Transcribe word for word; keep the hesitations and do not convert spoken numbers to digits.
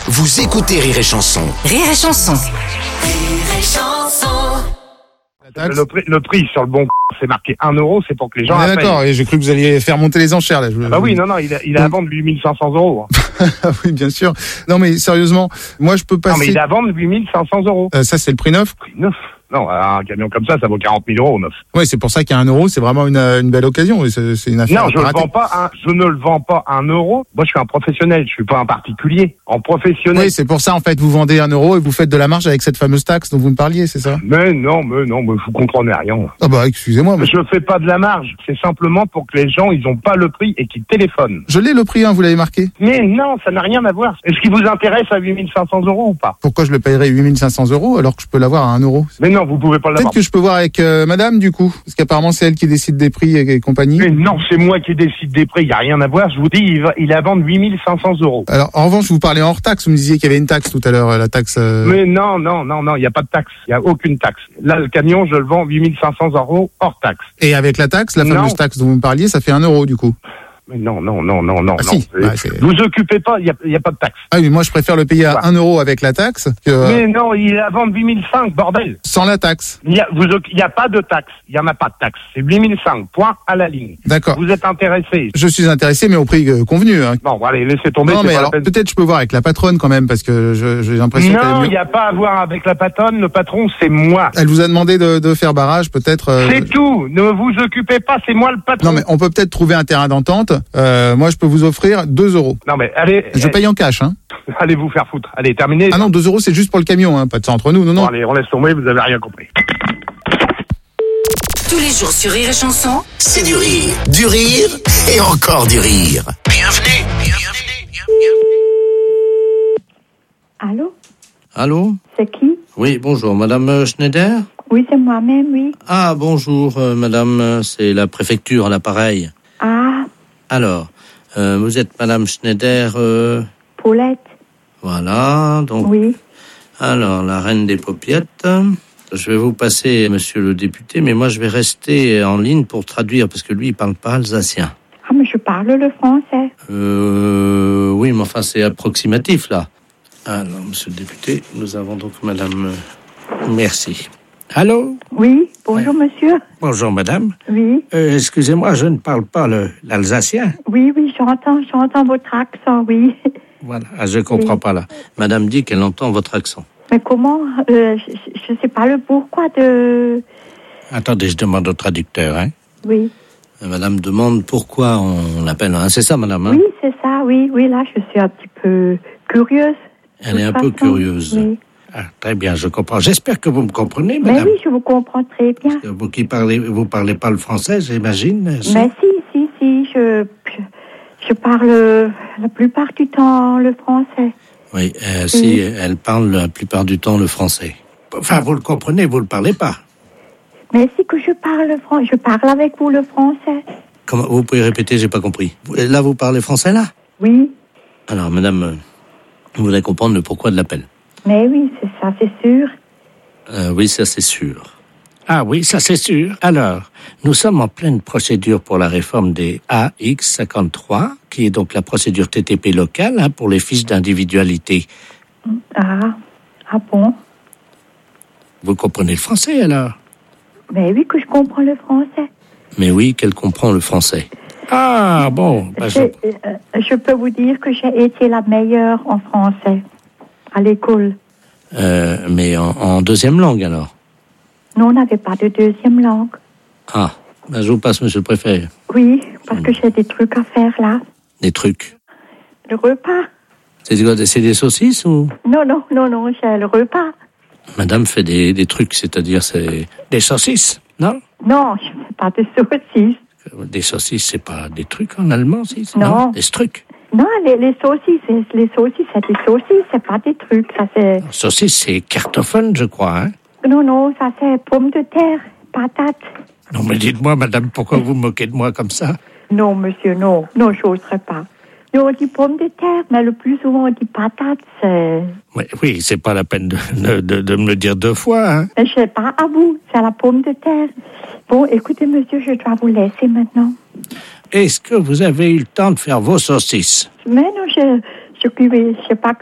Vous écoutez Rire et Chanson. Rire et Chanson. Rire et Chanson. Le prix, le prix sur le bon c'est marqué un euro, c'est pour que les gens Ah, la payent. d'accord, et j'ai cru que vous alliez faire monter les enchères là. Je... Ah bah oui, non, non, il a, il a à vendre huit mille cinq cents euros. Oui, bien sûr. Non mais sérieusement, moi je peux passer... Non mais il a à vendre huit mille cinq cents euros. Euh, ça c'est le prix neuf. Prix neuf. Non, un camion comme ça, ça vaut quarante mille euros neuf. Oui, c'est pour ça qu'à un euro, c'est vraiment une, une belle occasion. C'est, c'est une affaire Non, je, le ratée. vends pas un, je ne le vends pas à un euro. Moi, je suis un professionnel, je suis pas un particulier. En professionnel. Oui, c'est pour ça en fait, vous vendez un euro et vous faites de la marge avec cette fameuse taxe dont vous me parliez, c'est ça? Mais non, mais non, mais vous comprenez rien. Ah bah excusez-moi. Mais... Je fais pas de la marge. C'est simplement pour que les gens, ils ont pas le prix et qu'ils téléphonent. Je l'ai le prix, hein, vous l'avez marqué. Mais non, ça n'a rien à voir. Est-ce qu'il vous intéresse à huit mille cinq cents euros ou pas? Pourquoi je le paierais huit mille cinq cents euros alors que je peux l'avoir à un euro? Mais non, vous pouvez pas l'avoir. Peut-être que je peux voir avec euh, madame du coup, parce qu'apparemment c'est elle qui décide des prix et, et compagnie. Mais non, c'est moi qui décide des prix, il n'y a rien à voir. Je vous dis, il, va, il est à vendre huit mille cinq cents euros. Alors en revanche, vous parlez hors taxe, vous me disiez qu'il y avait une taxe tout à l'heure, la taxe... Euh... Mais non, non, non, non, il n'y a pas de taxe, il n'y a aucune taxe. Là, le camion, je le vends huit mille cinq cents euros hors taxe. Et avec la taxe, la fameuse Non. taxe dont vous me parliez, ça fait un euro du coup. Mais non, non, non, non, non, Ah, non. si. Euh, Ouais, c'est- vous occupez pas, il n'y a, il y a pas de taxe. Ah oui, moi je préfère le payer à Voilà. un euro avec la taxe que euh, Mais non, il est à vendre huit mille cinq, bordel. sans la taxe. Il n'y a, vous, il y a pas de taxe, il n'y en a pas de taxe. C'est huit mille cinq, point à la ligne. D'accord. Vous êtes intéressé. Je suis intéressé, mais au prix euh, convenu. Hein. Bon, allez, laissez tomber. Non, c'est mais pas alors la peine. peut-être je peux voir avec la patronne quand même, parce que je- j'ai l'impression qu'elle est Non, mieux. il n'y a pas à voir avec la patronne, le patron, c'est moi. Elle vous a demandé de, de faire barrage, peut-être. euh, C'est tout, ne vous occupez pas, c'est moi le patron. Non, mais on peut peut-être trouver un terrain d'entente. Euh, moi, je peux vous offrir deux euros. Non, mais allez, Je paye en cash, hein. allez vous faire foutre. Allez, terminez. Ah non, deux euros, c'est juste pour le camion, hein. Pas de ça entre nous, non, Bon, non. allez, on laisse tomber, vous avez rien compris. Tous les jours sur Rire et Chanson. C'est du rire, du rire et encore du rire. Bienvenue, bienvenue, bienvenue. Allô? Allô? C'est qui? Oui, bonjour, Madame euh, Schneider? Oui, c'est moi-même, oui. Ah, bonjour, euh, Madame, euh, c'est la préfecture à l'appareil. Ah, Alors, euh, vous êtes Madame Schneider, euh, Paulette. voilà, donc... Oui. Alors, la reine des paupiettes. Je vais vous passer, monsieur le député, mais moi je vais rester en ligne pour traduire, parce que lui, il parle pas alsacien. Ah, mais je parle le français. Euh, oui, mais enfin, c'est approximatif, là. Alors, monsieur le député, nous avons donc Madame... euh, Merci. Allô? Oui, bonjour, monsieur. Bonjour, madame. Oui, Euh, excusez-moi, je ne parle pas le, l'alsacien. oui, oui, j'entends, j'entends votre accent, oui. Voilà, ah, je comprends Oui. pas là. Madame dit qu'elle entend votre accent. Mais comment? euh, Je ne sais pas le pourquoi de... Attendez, je demande au traducteur. Hein. Oui, Euh, Madame demande pourquoi on l'appelle. Hein. C'est ça, madame, hein? oui, c'est ça, oui, oui, là, je suis un petit peu curieuse. Elle est de un toute peu façon. curieuse. Oui. Ah, très bien, je comprends. J'espère que vous me comprenez, Mais madame. oui, je vous comprends très bien. Euh, Vous qui parlez, vous parlez pas le français, j'imagine. si? Mais si, si, si, je, je, je parle la plupart du temps le français. Oui, euh, si Oui. elle parle la plupart du temps le français. Enfin, vous le comprenez, vous le parlez pas. Mais si que je parle le français, je parle avec vous le français. Comment, vous pouvez répéter, j'ai pas compris. Vous- Là, vous parlez français, là? Oui, Alors, madame, euh, vous voulez comprendre le pourquoi de l'appel. mais oui, c'est ça, c'est sûr. Euh, oui, ça c'est sûr. Ah oui, ça c'est sûr. Alors, nous sommes en pleine procédure pour la réforme des A X cinquante-trois, qui est donc la procédure T T P locale hein, pour les fiches d'individualité. Ah, ah bon? Vous comprenez le français alors? Mais oui que je comprends le français. Mais oui, qu'elle comprend le français. Ah bon, bah, je... Je, euh, je peux vous dire que j'ai été la meilleure en français à l'école. Euh, mais en, en deuxième langue alors? Nous, on n'avait pas de deuxième langue. Ah, bah, je vous passe, monsieur le préfet. Oui, parce que j'ai des trucs à faire là. Des trucs. Le repas? C'est quoi, c'est des saucisses ou? Non, non, non, non, j'ai le repas. Madame fait des, des trucs, c'est-à-dire c'est des saucisses, non? Non, je ne fais pas de saucisses. Des saucisses, c'est pas des trucs en allemand, si? Non. Des trucs. Non, les, les saucisses, c'est- les saucisses, c'est des saucisses, c'est pas des trucs. Ça, c'est... Saucisse, c'est Kartoffeln, je crois, hein? Non, non, ça, c'est pommes de terre, patates. Non, mais dites-moi, madame, pourquoi vous moquez de moi comme ça? Non, monsieur, non. Non, je n'oserais pas. Nous, on dit pommes de terre, mais le plus souvent, on dit patates. C'est... Oui, oui, c'est pas la peine de, de, de, de me le dire deux fois, hein? Mais je sais pas à vous, c'est à la pomme de terre. Bon, écoutez, monsieur, je dois vous laisser maintenant. Est-ce que vous avez eu le temps de faire vos saucisses? Mais non, je, je, je sais pas